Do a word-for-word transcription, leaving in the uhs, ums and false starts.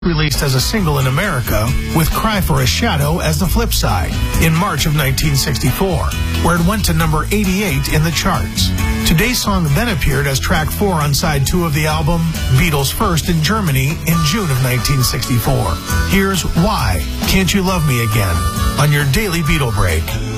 released as a single in America, with Cry for a Shadow as the flip side in March of nineteen sixty-four, where it went to number eighty-eight in the charts. Today's song then appeared as track four on side two of the album, Beatles First in Germany in June of nineteen sixty-four. Here's Why Can't You Love Me Again on your Daily Beatle Break.